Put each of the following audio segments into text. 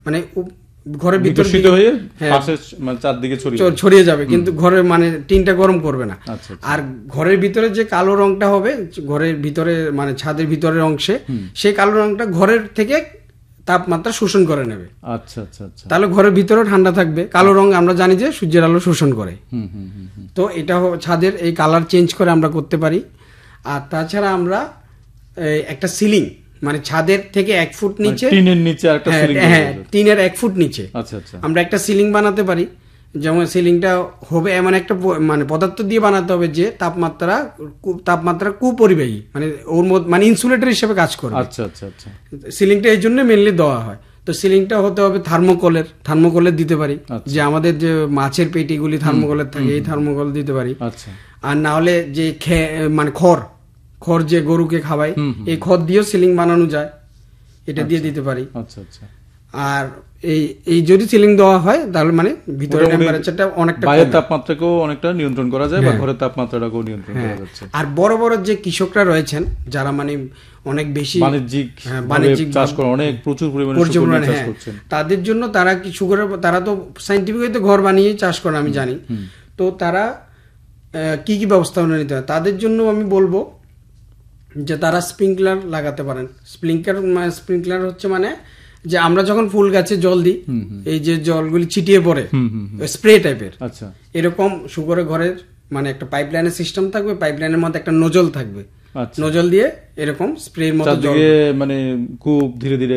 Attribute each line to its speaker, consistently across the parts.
Speaker 1: মানে ঘরের ভিতরে
Speaker 2: চারদিকে
Speaker 1: ছড়িয়ে যাবে, কিন্তু ঘরের মানে টিনটা গরম করবে না। আর ঘরের ভিতরে যে কালো রংটা হবে ঘরের ভিতরে মানে ছাদের ভিতরের অংশে, সেই কালো রংটা ঘরের থেকে তাপমাত্রা শোষণ করে নেবে।
Speaker 2: আচ্ছা আচ্ছা আচ্ছা,
Speaker 1: তাহলে ঘরের ভিতরেও ঠান্ডা থাকবে। কালো রং আমরা জানি যে সূর্যের আলো শোষণ করে, তো এটা ছাদের এই কালার চেঞ্জ করে আমরা করতে পারি। আর তাছাড়া আমরা একটা সিলিং মানে ছাদের থেকে 1 ফুট নিচে,
Speaker 2: টিনের নিচে
Speaker 1: টিনের 1 ফুট নিচে আমরা একটা সিলিং বানাতে পারি। যেমন সিলিংটা হবে এমন একটা মানে পদার্থ দিয়ে বানাতে হবে যে তাপমাত্রা কুপরিবাহী, মানে ওর মধ্যে মানে ইনসুলেটর হিসেবে কাজ করবে।
Speaker 2: আচ্ছা আচ্ছা আচ্ছা,
Speaker 1: সিলিংটা এই জন্য মেনলি দেওয়া হয়। তো সিলিংটা হতে হবে থার্মোকলের দিতে পারি, যে আমাদের যে মাছের পেটিগুলি থার্মোকলের থাকে এই থার্মোকল দিতে পারি। আর না হলে যে মানে খড় যে গরুকে খাওয়াই এই খড় দিয়েও সিলিং বানানো যায়, এটা দিয়ে দিতে পারি।
Speaker 2: আচ্ছা আচ্ছা।
Speaker 1: আর এই যদি সিলিং দেওয়া হয় তাহলে মানে ভিতরে টেম্পারেচারটা অনেকটা,
Speaker 2: বাইরের তাপমাত্রাকেও অনেকটা নিয়ন্ত্রণ করা যায় বা ঘরের তাপমাত্রাটাকেও নিয়ন্ত্রণ করা যাচ্ছে।
Speaker 1: আর বড় বড় যে কৃষকরা রয়েছেন যারা মানে অনেক বেশি
Speaker 2: বাণিজ্যিক চাষ করে, অনেক প্রচুর পরিমাণে চাষ করছেন,
Speaker 1: তাদের জন্য তারা কিছু করে, তারা তো সাইন্টিফিক তো ঘর বানিয়ে চাষ করে আমি জানি। তো তারা কি কি ব্যবস্থাপনা নিতে হয় তাদের জন্য আমি বলবো যে তারা স্প্রিংকলার লাগাতে পারেন। স্প্রিংকলার হচ্ছে মানে যে আমরা যখন ফুল গাছে জল দিই, এই যে জলগুলি ছিটিয়ে পড়ে স্প্রে টাইপের, এরকম শুকরের ঘরের মানে একটা পাইপলাইনের সিস্টেম থাকবে, পাইপলাইনের মধ্যে একটা নজল থাকবে, নজল দিয়ে এরকম স্প্রের মতো জল
Speaker 2: মানে খুব ধীরে ধীরে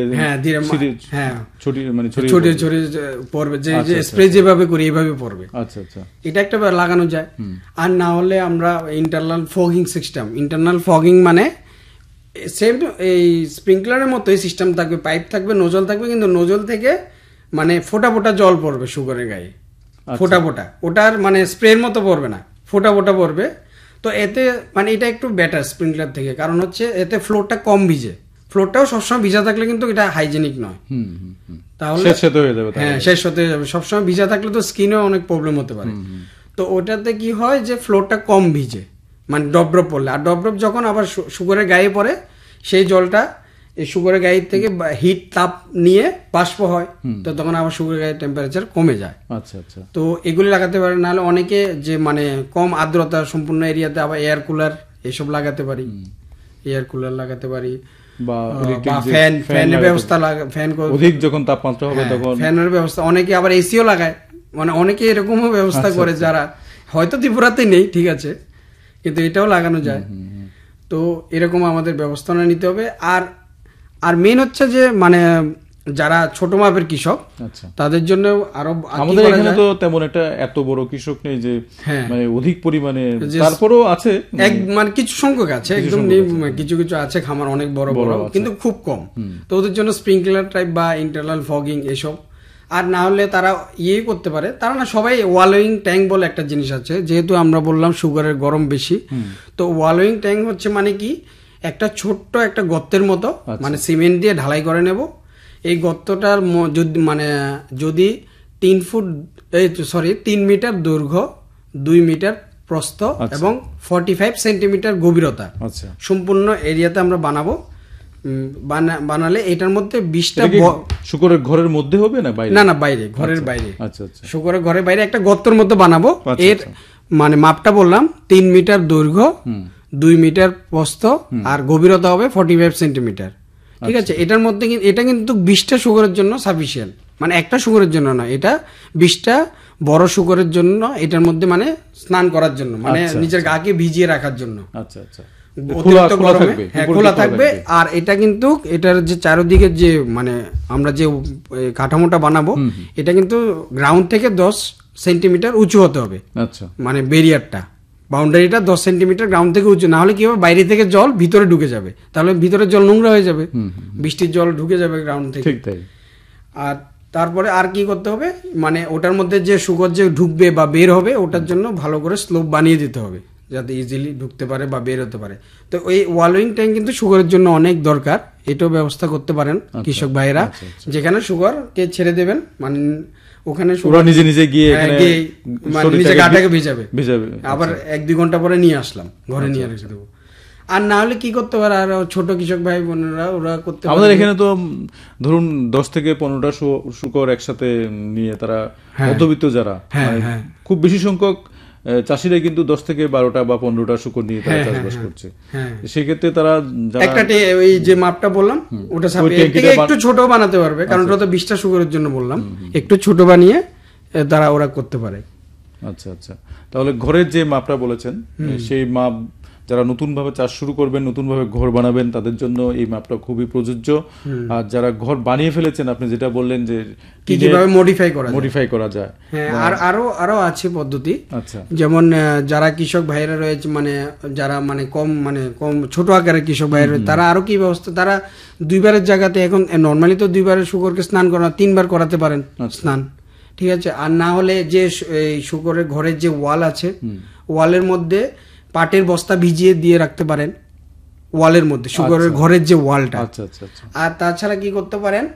Speaker 1: ছড়িয়ে পড়বে, যে স্প্রে যেভাবে করি এইভাবে পড়বে।
Speaker 2: আচ্ছা আচ্ছা,
Speaker 1: এটা একটা লাগানো যায়। আর না হলে আমরা internal fogging system, internal fogging মানে সেম এই স্প্রিংকলারের মতো এই সিস্টেম থাকবে, পাইপ থাকবে, নজল থাকবে, কিন্তু নজল থেকে মানে ফোটা ফোটা জল পড়বে শুকরের গায়ে, ফোটা ফোটা, ওটার মানে স্প্রের মতো পড়বে না, ফোটা ফোটা পড়বে। তো এতে মানে এটা একটু বেটার স্প্রিংকলার থেকে, কারণ হচ্ছে এতে ফ্লোরটা কম ভিজে, ফ্লোরটাও সবসময় ভিজা থাকলে কিন্তু এটা হাইজেনিক নয়, তাহলে শেষ হতে যাবে। সবসময় ভিজা থাকলে তো স্কিনেও অনেক প্রবলেম হতে পারে। তো ওটাতে কি হয় যে ফ্লোরটা কম ভিজে, মানে ড্রপ ড্রপ পড়লে, আর ড্রপ ড্রপ যখন আবার শুকরের গায়ে পড়ে সেই জলটা এই শুকরের গায়ে থেকে হিট তাপ নিয়ে বাষ্প হয়, তো তখন আবার শুকরের গায়ের টেম্পারেচার কমে যায়।
Speaker 2: আচ্ছা আচ্ছা,
Speaker 1: তো এগুলি লাগাতে পারে। নাহলে অনেকে যে মানে কম আর্দ্রতা সম্পূর্ণ এরিয়াতে আবার এয়ার কুলার এসব লাগাতে পারি, এয়ার কুলার লাগাতে পারি বা ফ্যানের ব্যবস্থা, ফ্যান
Speaker 2: অধিক যখন তাপমাত্রা হবে তখন
Speaker 1: ফ্যানের ব্যবস্থা, অনেকে আবার এসিও লাগায়, মানে অনেকে এরকমও ব্যবস্থা করে যারা হয়তো ত্রিপুরাতে নেই, ঠিক আছে, কিন্তু এটাও লাগানো যায়। তো এরকম আমাদের ব্যবস্থা নিতে হবে। আর মেন হচ্ছে যে মানে যারা ছোট মাপের কৃষক তাদের জন্য আরো,
Speaker 2: আমাদের এখানে তো তেমন একটা এত বড় কৃষক নেই যে মানে অধিক পরিমাণে, তারপরেও আছে
Speaker 1: মানে কিছু সংখ্যক আছে, একদম কিছু কিছু আছে খামার অনেক বড় বড়, কিন্তু খুব কম। তো ওদের জন্য স্প্রিংকলার টাইপ বা ইন্টারনাল ফগিং এসব। আর না হলে তারা ইয়ে করতে পারে, তারা না সবাই ওয়ালোয়িং ট্যাঙ্ক বলে একটা জিনিস আছে, যেহেতু আমরা বললাম সুগারের গরম বেশি, তো ওয়ালোয়িং ট্যাঙ্ক হচ্ছে মানে কি একটা ছোট্ট একটা গর্তের মতো, মানে সিমেন্ট দিয়ে ঢালাই করে নেব। এই গর্তটার যদি 3 মিটার দৈর্ঘ্য, 2 মিটার প্রস্থ এবং 45 সেন্টিমিটার গভীরতা সম্পূর্ণ এরিয়াতে আমরা বানাবো। বানালে এটার মধ্যে 20টা
Speaker 2: শুকরের ঘরের মধ্যে হবে না বাইরে?
Speaker 1: না বাইরে, ঘরের বাইরে।
Speaker 2: আচ্ছা আচ্ছা,
Speaker 1: শুকরের ঘরের বাইরে একটা গর্তের মধ্যে বানাবো। এর মানে মাপটা বললাম 3 মিটার দৈর্ঘ্য, 2 মিটার প্রস্থ আর গভীরতা হবে 45 সেন্টিমিটার, ঠিক আছে। এটার মধ্যে এটা কিন্তু 20টা শুকরের জন্য সাফিসিয়েন্ট, মানে একটা শুকরের জন্য না, এটা 20টা বড় শুকরের জন্য, এটার মধ্যে মানে স্নান করার জন্য, মানে নিজের গাকে ভিজিয়ে রাখার জন্য।
Speaker 2: আচ্ছা আচ্ছা,
Speaker 1: খোলা থাকবে। আর এটা কিন্তু এটার যে চারিদিকে যে মানে আমরা যে কাঠামোটা বানাবো, এটা কিন্তু গ্রাউন্ড থেকে 10 সেন্টিমিটার উঁচু হতে হবে।
Speaker 2: আচ্ছা, মানে
Speaker 1: ব্যারিয়ারটা, বাউন্ডারিটা 10 সেন্টিমিটার গ্রাউন্ড থেকে উঁচু, না হলে কি হবে বাইরে থেকে জল ভিতরে ঢুকে যাবে, তাহলে ভিতরে জল নোংরা হয়ে যাবে, বৃষ্টির জল ঢুকে যাবে গ্রাউন্ড থেকে। আর তারপরে আর কি করতে হবে, মানে ওটার মধ্যে যে শুকর যে ঢুকবে বা বের হবে ওটার জন্য ভালো করে স্লোপ বানিয়ে দিতে হবে, যাতে ইজিলি ঢুকতে পারে বা বের হতে পারে। তো ওই ওয়ালোয়িং ট্যাঙ্ক কিন্তু শুকরের জন্য অনেক দরকার, এটাও ব্যবস্থা করতে পারেন কৃষক ভাইয়েরা। যেখানে শুকরকে ছেড়ে দেবেন, মানে ওখানে
Speaker 2: নিজে নিজে গিয়ে
Speaker 1: নিজে গাটাকে ভিজাবে, আবার 1-2 ঘন্টা পরে নিয়ে আসলাম ঘরে নিয়ে রেখে দেবো। আর না হলে কি করতে পারে, আর ছোট কৃষক ভাই বোনেরা ওরা করতে পারে।
Speaker 2: আমাদের এখানে তো ধরুন 10 থেকে 15টা শুকর একসাথে নিয়ে তারা মধ্যবিত্ত যারা খুব বেশি সংখ্যক চাষিরাই কিন্তু 10 থেকে 12টা বা 15টা শুকর নিয়ে তারা চাষবাস করছে। সেক্ষেত্রে তারা
Speaker 1: একটা ওই যে মাপটা বললাম ওটা একটু ছোট বানাতে পারবে, কারণ ওটা তো 20টা শুকরের জন্য বললাম, একটু ছোট বানিয়ে তারা ওরা করতে পারে।
Speaker 2: আচ্ছা আচ্ছা, তাহলে ঘরের যে মাপটা বলেছেন সেই মাপ যারা নতুন ভাবে চাষ শুরু করবেন, নতুন ভাবে ঘর বানাবেন, তাদের জন্য এই মাপটা খুবই প্রযোজ্য। আর যারা ঘর বানিয়ে ফেলেছেন, আপনি যেটা বললেন যে
Speaker 1: কিভাবে মডিফাই করা যায়, আর আরো আছে পদ্ধতি।
Speaker 2: আচ্ছা,
Speaker 1: যেমন যারা কৃষক ভাইরা রয়েছে, মানে যারা কম ছোট আকারের কৃষক ভাইরা রয়েছে, তারা আরো কি ব্যবস্থা, তারা 2বারের জায়গাতে এখন নর্মালি তো 2বারের শুকরকে স্নান করা 3বার করাতে পারেন স্নান, ঠিক আছে। আর না হলে যে শুকরের ঘরের যে ওয়াল আছে, ওয়ালের মধ্যে পাটের বস্তা ভিজিয়ে দিয়ে রাখতে পারেন ওয়ালের মধ্যে, শুকরের ঘরের যে ওয়ালটা। আর তাছাড়া কি করতে পারেন,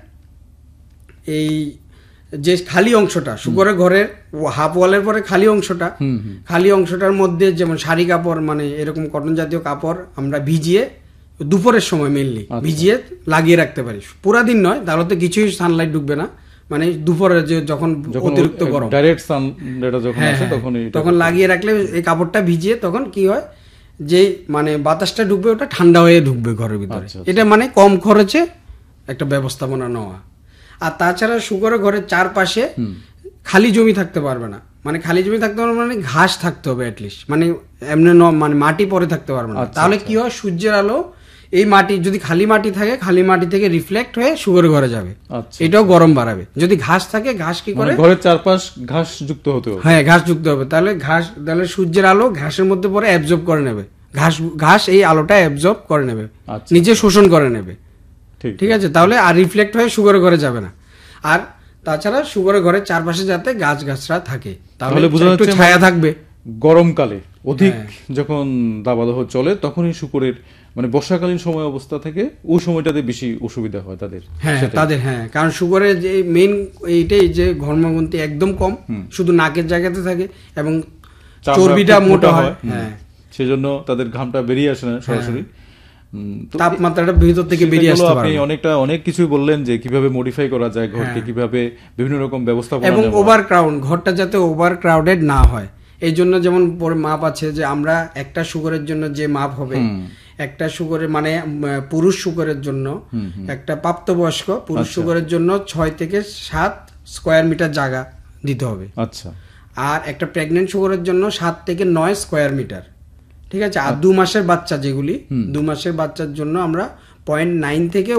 Speaker 1: এই যে খালি অংশটা শুকরের ঘরের হাফ ওয়ালের পরে খালি অংশটার মধ্যে যেমন শাড়ি কাপড়, মানে এরকম কটন জাতীয় কাপড় আমরা ভিজিয়ে দুপুরের সময় মেনলি ভিজিয়ে লাগিয়ে রাখতে পারি। পুরা দিন নয়, তাহলে তো কিছুই সানলাইট ঢুকবে না, মানে দুপুরে যে যখন অতিরিক্ত গরম
Speaker 2: ডাইরেক্ট সান যখন আসে
Speaker 1: তখন লাগিয়ে রাখলে এই কাপড়টা ভিজিয়ে তখন কি হয়, যে মানে বাতাসটা ঢুকবে, ওটা ঠান্ডা হয়ে ঢুকবে ঘরের ভিতরে। এটা মানে কম খরচে একটা ব্যবস্থাপনা নেওয়া। আর তাছাড়া শুকরের ঘরের চারপাশে খালি জমি থাকতে পারবে না, মানে খালি জমি থাকতে পারবে মানে ঘাস থাকতে হবে অ্যাটলিস্ট, মানে এমনি মানে মাটি পরে থাকতে পারবে না। তাহলে কি হয়, সূর্যের আলো এই মাটি যদি খালি মাটি থাকে, খালি মাটি থেকে রিফ্লেক্ট হয়ে শুকরের ঘরে যাবে, এটাও গরম বাড়াবে। যদি ঘাস থাকে, ঘাস কি করে,
Speaker 2: ঘরের চারপাশ ঘাস যুক্ত হতে হবে,
Speaker 1: ঘাস যুক্ত হবে, তাহলে সূর্যের আলো ঘাসের মধ্যে পরে অ্যাবজর্ব করে নেবে, ঘাস এই আলোটা অ্যাবজর্ব করে নেবে, নিজে শোষণ করে নেবে, ঠিক আছে। তাহলে আর রিফ্লেক্ট হয়ে শুকরের ঘরে যাবে না। আর তাছাড়া শুকরের ঘরের চারপাশে যাতে গাছগাছরা থাকে, তাহলে একটু ছায়া থাকবে।
Speaker 2: গরমকালে অধিক যখন দাবদাহ চলে, তখনই শুকরের মানে বর্ষাকালীন সময় অবস্থা থেকে ওই সময়টাতে বেশি অসুবিধা হয় তাদের।
Speaker 1: কারণ শুকরের যে মেইন এইটাই যে ঘর্মগ্রন্থি একদম কম, শুধু নাকের জায়গাতে থাকে এবং চর্বিটা মোটা হয়,
Speaker 2: সেজন্য তাদের ঘামটা বেরিয়ে আসে না সরাসরি,
Speaker 1: তাপমাত্রাটা ভিতর থেকে বেরিয়ে আসতে পারে।
Speaker 2: আপনি অনেক কিছু বললেন যে কিভাবে মডিফাই করা যায় ঘরকে, কিভাবে বিভিন্ন রকম ব্যবস্থাপনা,
Speaker 1: এবং ঘরটা যাতে ওভার ক্রাউডেড না হয়, এই জন্য যেমন মাপ আছে যে আমরা একটা শুকরের জন্য যে মাপ হবে, একটা শুকরের মানে পুরুষ শুকরের জন্য, একটা প্রাপ্তবয়স্ক পুরুষ শুকরের জন্য 6 থেকে 7 স্কয়ার মিটার জায়গা দিতে হবে।
Speaker 2: আচ্ছা।
Speaker 1: আর একটা প্রেগনেন্ট শুকরের জন্য 7 থেকে 9 স্কয়ার মিটার, ঠিক আছে। আর 2 মাসের বাচ্চা যেগুলি, 2 মাসের বাচ্চার জন্য আমরা 0.9 থেকে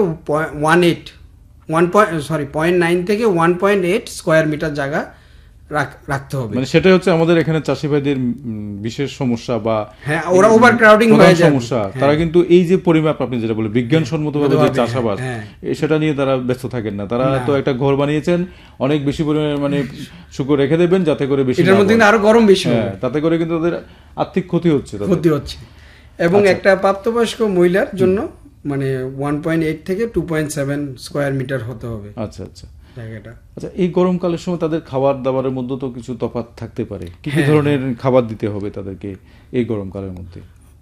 Speaker 1: 1.8 স্কয়ার মিটার জায়গা রাখতে হবে।
Speaker 2: মানে সেটা হচ্ছে আমাদের এখানে চাষি ভাইদের বিশেষ সমস্যা, বা
Speaker 1: ওরা ওভার ক্রাউডিং হয়ে যায়
Speaker 2: সমস্যা। তারা কিন্তু এই যে পরিমাপ আপনি যেটা বলে বিজ্ঞানসম্মতভাবে যে চাষাবাদ, সেটা নিয়ে তারা ব্যস্ত থাকেন না। তারা তো একটা ঘর বানিয়েছেন, অনেক বেশি পরিমাণে মানে শুকর রেখে দেবেন যাতে করে বেশি,
Speaker 1: এটার মধ্যে আরো গরম বেশি হবে,
Speaker 2: তাতে করে কিন্তু তাদের আর্থিক ক্ষতি হচ্ছে।
Speaker 1: এবং একটা প্রাপ্তবয়স্ক মহিলার জন্য মানে 1.8 থেকে 2.7 স্কয়ার মিটার হতে হবে।
Speaker 2: আচ্ছা আচ্ছা। আচ্ছা, এই গরমকালের সময় তাদের খাবার দাবারের মধ্যে তো কিছু তফাৎ থাকতে পারে, কি কি ধরনের খাবার দিতে হবে তাদেরকে এই গরমকালের মধ্যে?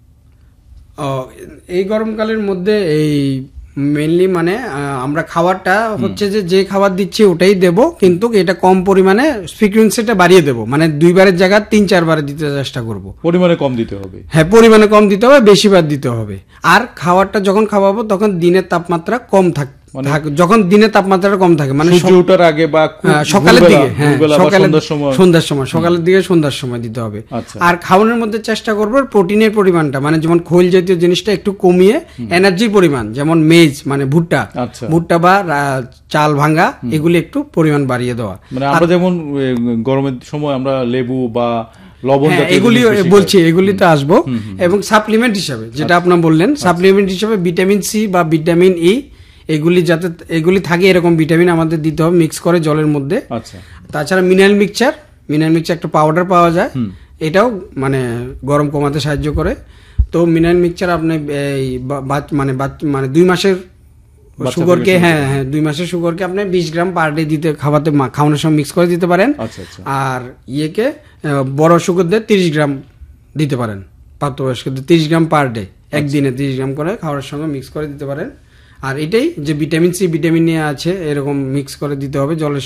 Speaker 1: এই গরমকালের মধ্যে এই মেনলি মানে আমরা খাবারটা হচ্ছে যে খাবার দিচ্ছি ওটাই দেব, কিন্তু এটা কম পরিমাণে ফ্রিকোয়েন্সিটা বাড়িয়ে দেব, মানে 2বারের জায়গায় 3-4 বারে দিতে চেষ্টা করব।
Speaker 2: পরিমাণে কম দিতে হবে,
Speaker 1: পরিমাণে কম দিতে হবে, বেশিবার দিতে হবে। আর খাবারটা যখন খাওয়াবো তখন দিনের তাপমাত্রা কম থাকে, যখন দিনের তাপমাত্রা কম থাকে, মানে
Speaker 2: সূর্য ওঠার আগে বা
Speaker 1: সকালের দিকে, সকালের দিকে সন্ধ্যার সময় দিতে হবে। আর খাওয়ানোর মধ্যে চেষ্টা করবো প্রোটিনের পরিমাণটা, মানে যেমন খোল জাতীয় জিনিসটা একটু কমিয়ে এনার্জির পরিমাণ, যেমন মেজ মানে ভুট্টা বা চাল ভাঙ্গা, এগুলি একটু পরিমাণ বাড়িয়ে দেওয়া।
Speaker 2: মানে আমরা যেমন গরমের সময় আমরা লেবু বা লবণ,
Speaker 1: এগুলি বলছি, এগুলিতে আসবো। এবং সাপ্লিমেন্ট হিসাবে যেটা আপনার বললেন, সাপ্লিমেন্ট হিসাবে ভিটামিন সি বা ভিটামিন ই, এগুলি থাকে, এরকম ভিটামিন আমাদের দিতে হবে মিক্স করে জলের মধ্যে। তাছাড়া মিনারেল মিক্সচার একটা পাউডার পাওয়া যায়, এটাও মানে গরম কমাতে সাহায্য করে। তো মিনারেল মিক্সচার আপনি মানে 2 মাসের শুগরকে 2 মাসের শুগরকে আপনি 20 গ্রাম পার ডে দিতে খাওয়ানোর সময় মিক্স করে দিতে পারেন। আর বড় শুগরদের 30 গ্রাম দিতে পারেন, প্রাপ্তবয়স্কদের 30 গ্রাম পার ডে। একদিনে 30 গ্রাম করে খাবারের সঙ্গে মিক্স করে দিতে পারেন। আর এটাই যে ভিটামিন সি ভিটামিন এ আছে এরকম মিক্স করে দিতে হবে জলের